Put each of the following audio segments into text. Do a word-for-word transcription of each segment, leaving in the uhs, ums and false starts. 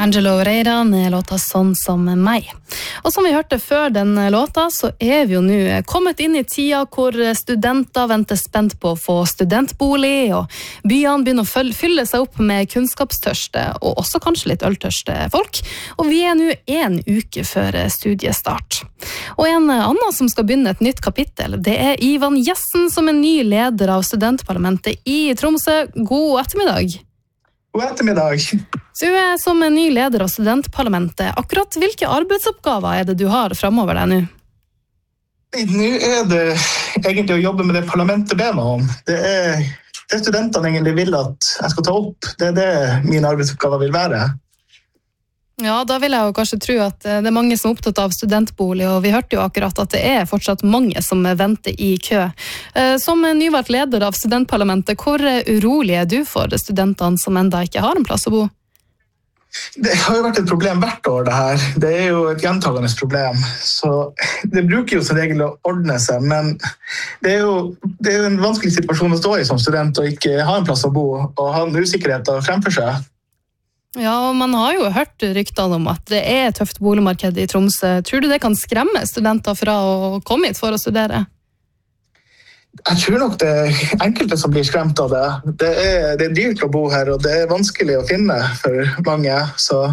Angelo Oreira med låta Sånn som meg. Og som vi hørte før den låta, så er vi jo nå kommet inn i tida hvor studenter venter spent på å få studentbolig, og byene begynner å fylle seg opp med kunnskapstørste, og også kanskje litt øltørste folk. Og vi er nå en uke før studiestart. Og en annen som skal begynne et nytt kapittel, det er Ivan Jessen, som er ny leder av studentparlamentet i Tromsø. God ettermiddag. God ettermiddag. Så du er som en ny leder av studentparlamentet. Akkurat hvilke arbeidsoppgaver er det du har fremover deg nå? Nå er det egentlig å jobbe med det parlamentet ber meg om. Det er det studentene egentlig vil at jeg skal ta opp. Det er det mine arbeidsoppgaver vil være. Ja, da vil jeg jo kanskje tro at det er mange som er opptatt av studentbolig, og vi hørte jo akkurat at det er fortsatt mange som venter i kø. Som nyvalgt leder av studentparlamentet, hvor urolig er du for studentene som enda ikke har en plass å bo? Det har jo vært et problem hvert år det her. Det er jo et gjentagende problem. Så det bruker jo som regel å ordne seg, men det er jo, det er jo en vanskelig situasjon å stå i som student og ikke ha en plass å bo og ha en usikkerhet fremfor seg. Ja, og man har jo hørt ryktene om at det er et tøft boligmarked i Tromsø. Tror du det kan skremme studenter fra å komme hit for å studere? Jeg tror nok det er enkelte som blir skremt av det. Det er, det er dyrt å bo her, og det er vanskelig å finne for mange. Så.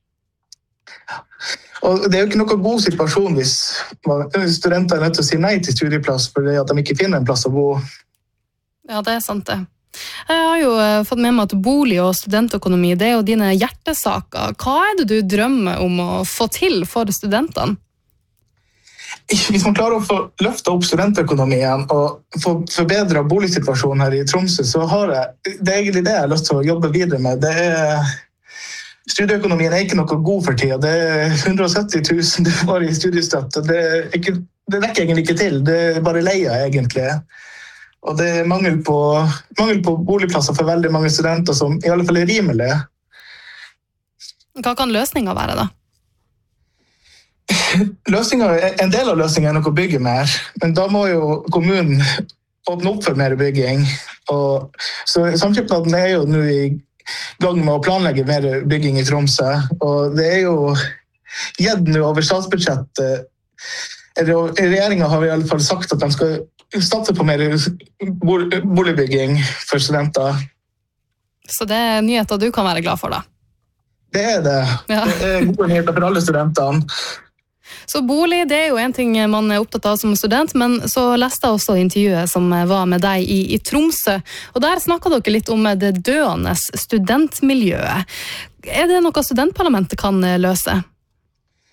Og det er jo ikke noen god situasjon hvis studenter er nødt til å si nei til studieplass fordi at de ikke finner en plass å bo. Ja, det er sant det. Jeg har jo fått med meg at bolig og studentøkonomi, det er jo dine hjertesaker. Hva er det du drømmer om å få til for studentene? Hvis man klarer å få løftet opp studentøkonomien og få forbedret boligsituasjonen her i Tromsø, så har jeg, det er egentlig det jeg har lyst til å jobbe videre med. Det er, studieøkonomien er ikke noe god for tida. Det er hundre og sytti tusen du får i studiestøtte. Det, er ikke, det rekker egentlig ikke til. Det er bare leia egentlig. Og det er mangel på, mangel på boligplasser for veldig mange studenter som i alle fall er rimelige. Hva kan løsningen være da? Løsningen, en del av løsningen er nok å bygge mer, men da må jo kommunen åpne opp for mer bygging. Og, så Samskipnaden er jo nå i gang med å planlegge mer bygging i Tromsø, og det er jo gitt nå over statsbudsjettet. Regjeringen har i alle fall sagt at de skal satse på mer boligbygging for studenter. Så det er nyheter du kan være glad for da? Det er det. Ja. Det er gode nyheter for alle studentene. Så bolig, det er jo en ting man er opptatt av som student, men så leste jeg også intervjuet som var med deg i, i Tromsø, og der snakket dere litt om det døende studentmiljøet. Er det noe studentparlamentet kan løse?